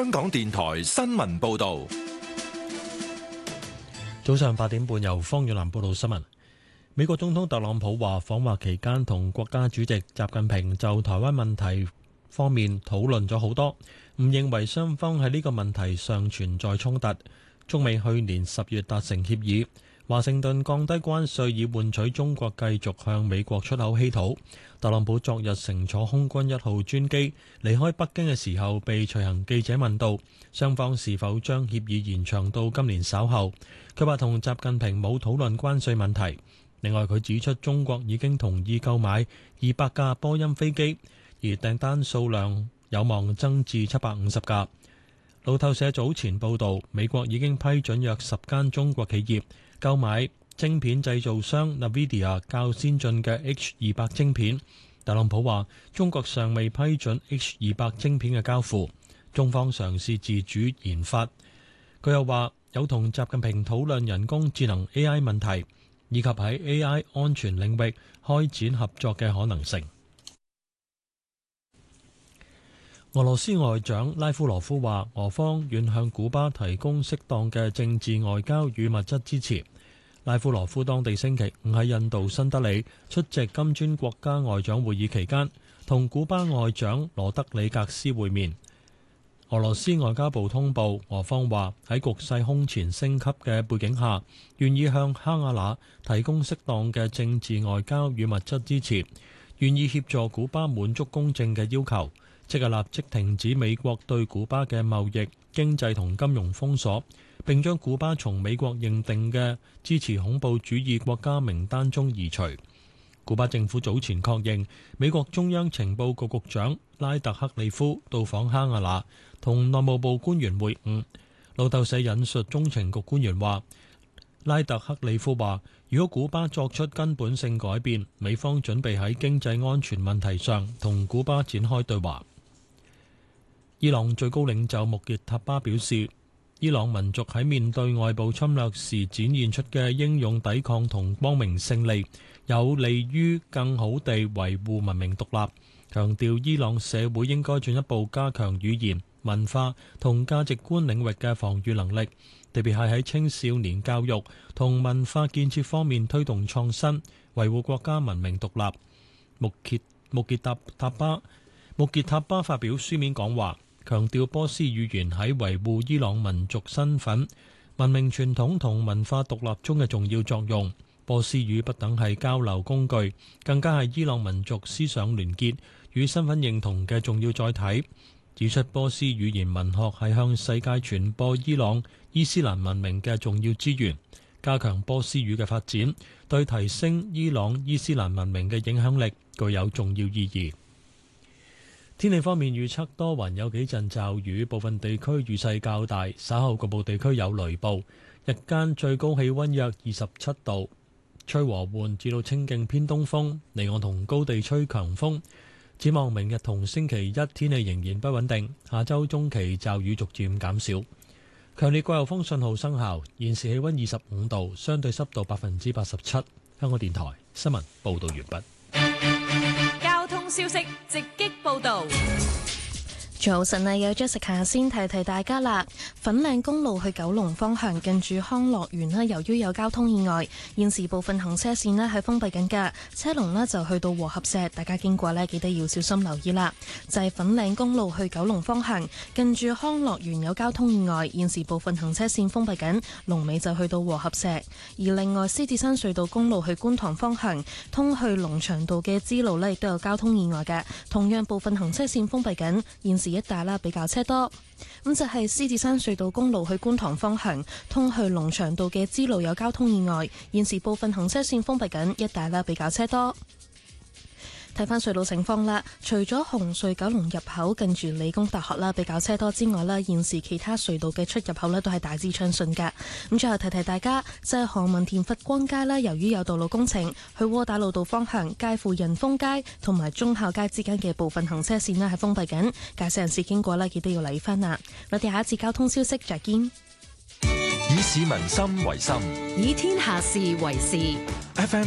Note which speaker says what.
Speaker 1: 香港電台新聞報道。
Speaker 2: 早上8點半，由方遠南報道新聞。美國總統特朗普話，訪華期間同國家主席習近平就台灣問題方面討論咗好多，唔認為雙方喺呢個問題上存在衝突。中美去年10月達成協議，華盛頓降低關稅以換取中國繼續向美國出口稀土。特朗普昨日乘坐空軍1號專機離開北京嘅時候，被隨行記者問到雙方是否將協議延長到今年稍後，佢話同習近平冇討論關稅問題。另外，佢指出中國已經同意購買200架波音飛機，而訂單數量有望增至750架。路透社早前報道，美國已經批准約10間中國企業購買晶片製造商 NVIDIA 較先進嘅 H200 晶片。特朗普話中國尚未批准 H200 晶片嘅交付，中方嘗試自主研發。佢又話有同習近平討論人工智能 AI 問題，以及喺 AI 安全領域開展合作嘅可能性。俄羅斯外長拉夫羅夫話，俄方願向古巴提供適當嘅政治外交與物質支持。拉夫羅夫當地星期五喺印度新德里出席金磚國家外長會議期間，同古巴外長羅德里格斯會面。俄羅斯外交部通報，俄方話喺局勢空前升級嘅背景下，願意向哈瓦那提供適當嘅政治外交與物質支持，願意協助古巴滿足公正嘅要求，即係立即停止美國對古巴嘅貿易、經濟同金融封鎖，並將古巴從美國認定嘅支持恐怖主義國家名單中移除。古巴政府早前確認，美國中央情報局局長拉特克里夫到訪哈瓦那，同內務部官員會晤。路透社引述中情局官員話，拉特克里夫話，如果古巴作出根本性改變，美方準備喺經濟安全問題上同古巴展開對話。伊朗最高領袖穆傑塔巴表示，伊朗民族喺面對外部侵略時展現出嘅英勇抵抗同光明勝利，有利於更好地維護文明獨立，強調伊朗社會應該進一步加強語言、文化同價值觀領域嘅防禦能力，特別係喺青少年教育同文化建設方面推動創新，維護國家文明獨立。穆傑塔巴發表書面講話，強調波斯語言喺維護伊朗民族身份、文明傳統同文化獨立中嘅重要作用。波斯語不等係交流工具，更加係伊朗民族思想聯結與身份認同嘅重要載體。指出波斯語言文學係向世界傳播伊朗伊斯蘭文明嘅重要資源，加強波斯語嘅發展，對提升伊朗伊斯蘭文明嘅影響力具有重要意義。天氣方面預測多雲，有幾陣驟雨，部分地區雨勢較大，稍後局部地區有雷暴。日間最高氣溫約27度，吹和緩至到清勁偏東風，離岸同高地吹強風。展望明日同星期一天氣仍然不穩定，下周中期驟雨逐漸減少。強烈季候風信號生效，現時氣溫25度，相對濕度87%。香港電台新聞報道完畢。
Speaker 3: 交通消息直擊報道。
Speaker 4: 早晨啊，有 Jessica 先提大家啦。粉嶺公路去九龍方向近住康樂園咧，由於有交通意外，現時部分行車線咧係封閉緊㗎，車龍咧就去到和合石，大家經過咧記得要小心留意啦。就係粉嶺公路去九龍方向近住康樂園有交通意外，現時部分行車線封閉緊，龍尾就去到和合石。而另外獅子山隧道公路去觀塘方向通去龍翔道嘅支路咧亦都有交通意外嘅，同樣部分行車線封閉緊，現時一帶啦比較車多。咁就係獅子山隧道公路去觀塘方向通去龍翔道嘅支路有交通意外，現時部分行車線封閉緊，一帶啦比較車多。睇翻隧道情況啦，除咗紅隧九龍入口近住理工大學啦比較車多之外啦，現時其他隧道嘅出入口咧都係大致暢順㗎。咁最後提大家，就係何文田佛光街啦，由於有道路工程，去窩打老道方向介乎仁豐街同埋忠孝街之間嘅部分行車線咧係封閉緊，駕駛人士經過咧記得要留意翻啦。我哋下一次交通消息再見。
Speaker 1: 以市民心為心，
Speaker 3: 以天下事為事。
Speaker 1: FM